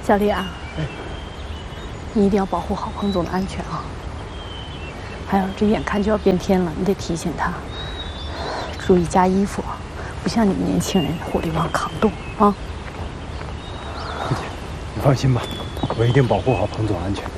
小丽啊，你一定要保护好彭总的安全啊！还有，这眼看就要变天了，你得提醒他注意加衣服，不像你们年轻人火力旺扛冻啊！ 姐，你放心吧，我一定保护好彭总安全。